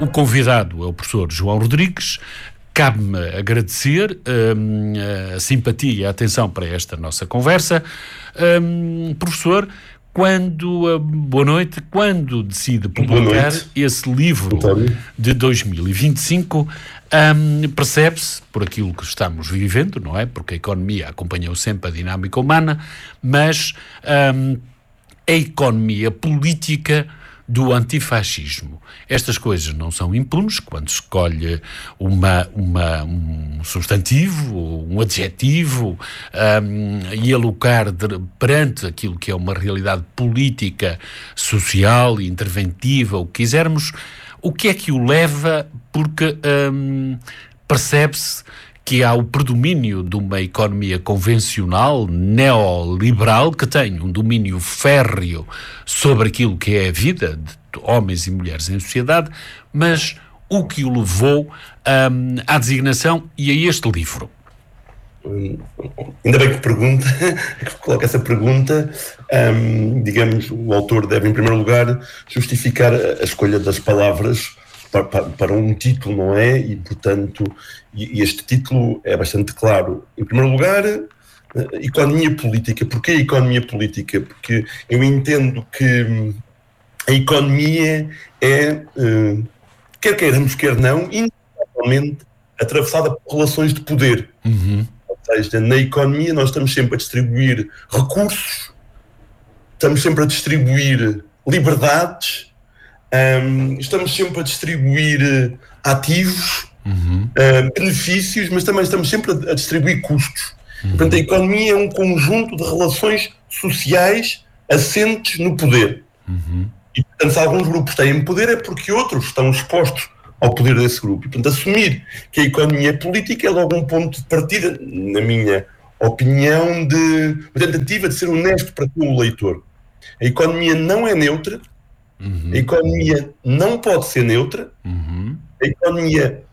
O convidado é o professor João Rodrigues. Cabe-me agradecer a simpatia e a atenção para esta nossa conversa. Professor, boa noite, quando decide publicar esse livro de 2025, percebe-se, por aquilo que estamos vivendo, não é? Porque a economia acompanhou sempre a dinâmica humana, mas a economia política do antifascismo. Estas coisas não são impunes quando se escolhe um substantivo, um adjetivo, e alocar perante aquilo que é uma realidade política, social e interventiva, o que quisermos. O que é que o leva? Porque percebe-se que há o predomínio de uma economia convencional, neoliberal, que tem um domínio férreo sobre aquilo que é a vida de homens e mulheres em sociedade, mas o que o levou à designação e a este livro? Ainda bem que pergunta, que coloca essa pergunta. Digamos, o autor deve, em primeiro lugar, justificar a escolha das palavras para um título, não é? E, portanto, este título é bastante claro. Em primeiro lugar, economia política. Porquê economia política? Porque eu entendo que a economia é, quer queiramos, quer não, inevitavelmente atravessada por relações de poder. Ou seja, na economia nós estamos sempre a distribuir recursos, estamos sempre a distribuir liberdades, estamos sempre a distribuir ativos, benefícios, mas também estamos sempre a distribuir custos. Portanto, a economia é um conjunto de relações sociais assentes no poder. E, portanto, se alguns grupos têm poder é porque outros estão expostos ao poder desse grupo. E, portanto, assumir que a economia é política é logo um ponto de partida, na minha opinião, de uma tentativa de ser honesto para com o leitor. A economia não é neutra, a economia não pode ser neutra, a economia